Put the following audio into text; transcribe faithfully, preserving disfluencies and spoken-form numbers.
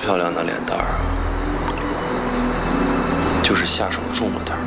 漂亮的脸蛋儿，就是下手重了点儿。